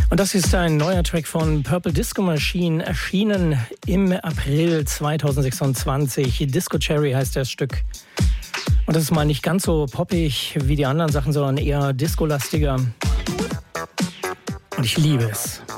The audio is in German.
Und das ist ein neuer Track von Purple Disco Machine, erschienen im April 2026. Disco Cherry heißt das Stück. Und das ist mal nicht ganz so poppig wie die anderen Sachen, sondern eher discolastiger. Und ich liebe es.